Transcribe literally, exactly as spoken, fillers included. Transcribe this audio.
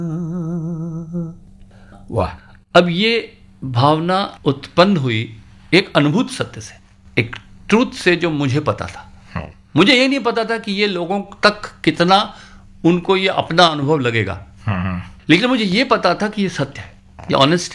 वाह। अब ये भावना उत्पन्न हुई एक अनुभूत सत्य से, एक ट्रूथ से जो मुझे पता था। हाँ। मुझे ये नहीं पता था कि ये लोगों तक कितना उनको ये अपना अनुभव लगेगा। हाँ। लेकिन मुझे ये पता था कि ये सत्य है, ये ऑनेस्ट